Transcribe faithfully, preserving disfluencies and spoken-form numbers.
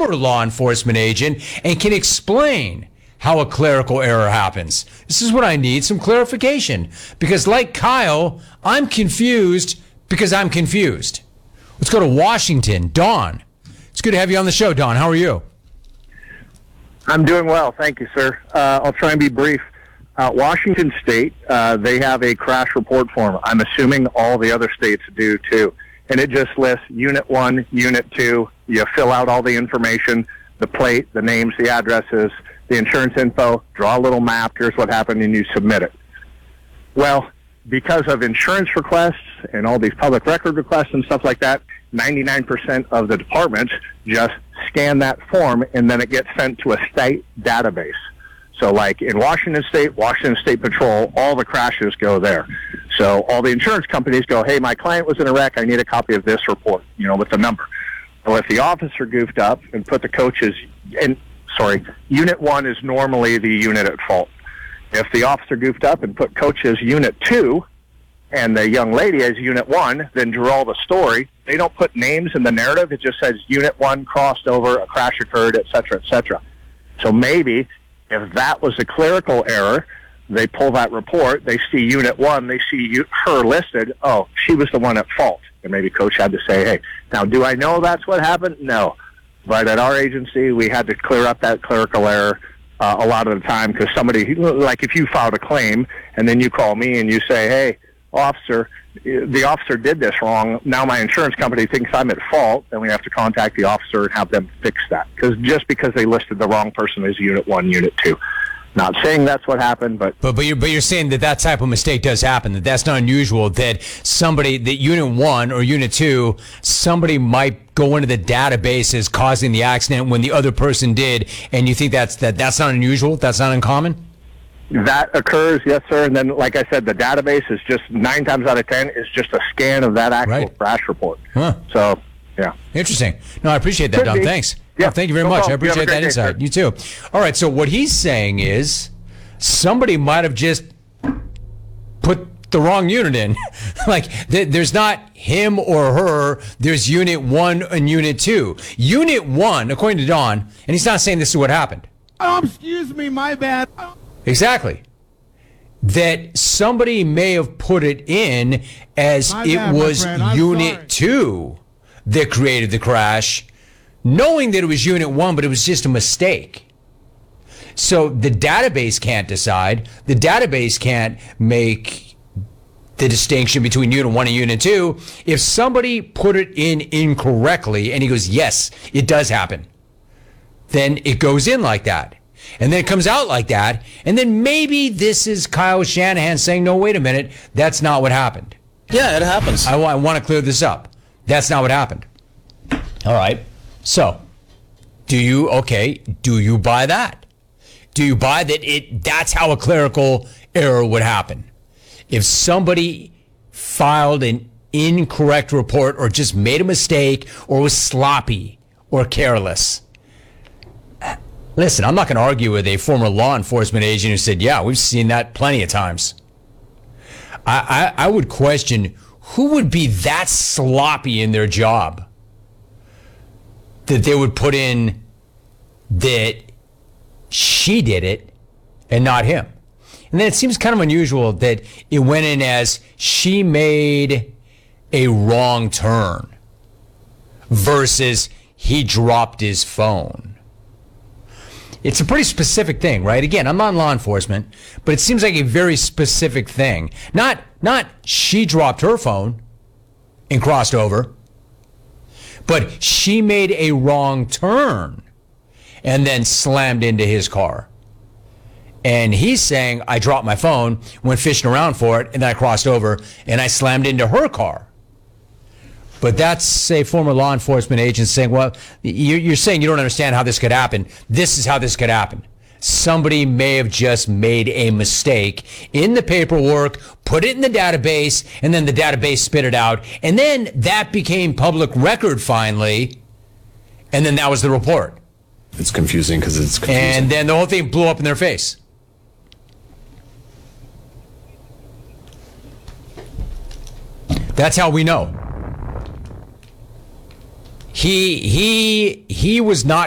former law enforcement agent and can explain how a clerical error happens. This is what I need, some clarification. Because like Kyle, I'm confused because I'm confused. Let's go to Washington. Don. It's good to have you on the show, Don. How are you? I'm doing well. Thank you, sir. Uh, I'll try and be brief. Uh, Washington State, uh, they have a crash report form. I'm assuming all the other states do too. And it just lists Unit one, Unit two. You fill out all the information, the plate, the names, the addresses, the insurance info, draw a little map, here's what happened, and you submit it. Well, because of insurance requests and all these public record requests and stuff like that, ninety-nine percent of the departments just scan that form, and then it gets sent to a state database. So like in Washington State, Washington State Patrol, all the crashes go there. So all the insurance companies go, hey, my client was in a wreck, I need a copy of this report, you know, with the number. Well, if the officer goofed up and put the coaches, and sorry, Unit one is normally the unit at fault. If the officer goofed up and put coach as Unit two and the young lady as Unit one, then drew all the story. They don't put names in the narrative. It just says Unit one crossed over, a crash occurred, et cetera, et cetera. So maybe if that was a clerical error, they pull that report, they see Unit one, they see her listed, oh, she was the one at fault. And maybe coach had to say, hey, now do I know that's what happened? No. But at our agency, we had to clear up that clerical error uh, a lot of the time because somebody, like if you filed a claim and then you call me and you say, hey, officer, the officer did this wrong. Now my insurance company thinks I'm at fault, then we have to contact the officer and have them fix that. Because just because they listed the wrong person as Unit one, Unit two. Not saying that's what happened, but... But but you're, but you're saying that that type of mistake does happen, that that's not unusual, that somebody, that Unit one or Unit two, somebody might go into the database as causing the accident when the other person did, and you think that's that that's not unusual? That's not uncommon? That occurs, yes, sir. And then, like I said, the database is just nine times out of ten is just a scan of that actual right. crash report. Huh. So, yeah. Interesting. No, I appreciate that, Could Don. be. Thanks. Yeah. No, thank you very No much. problem. I appreciate that day, insight. sir. You too. All right, so what he's saying is somebody might have just put the wrong unit in. Like, th- there's not him or her. There's Unit one and Unit two. Unit one, according to Don, and he's not saying this is what happened. Oh, excuse me, my bad. Oh. Exactly. That somebody may have put it in as My it bad, my was friend. I'm Unit sorry. two that created the crash, knowing that it was Unit one, but it was just a mistake. So the database can't decide. The database can't make the distinction between Unit one and Unit two. If somebody put it in incorrectly and he goes, yes, it does happen, then it goes in like that. And then it comes out like that. And then maybe this is Kyle Shanahan saying, no, wait a minute, that's not what happened. Yeah, it happens. I, I want to clear this up. That's not what happened. All right. So, do you, okay, do you buy that? Do you buy that it? That's how a clerical error would happen? If somebody filed an incorrect report or just made a mistake or was sloppy or careless. Listen, I'm not going to argue with a former law enforcement agent who said, yeah, we've seen that plenty of times. I, I, I would question who would be that sloppy in their job that they would put in that she did it and not him. And then it seems kind of unusual that it went in as she made a wrong turn versus he dropped his phone. It's a pretty specific thing, right? Again, I'm not in law enforcement, but it seems like a very specific thing. Not, not she dropped her phone and crossed over, but she made a wrong turn and then slammed into his car. And he's saying, I dropped my phone, went fishing around for it, and then I crossed over and I slammed into her car. But that's a former law enforcement agent saying, well, you're saying you don't understand how this could happen. This is how this could happen. Somebody may have just made a mistake in the paperwork, put it in the database, and then the database spit it out. And then that became public record finally. And then that was the report. It's confusing because it's confusing. And then the whole thing blew up in their face. That's how we know. He he he was not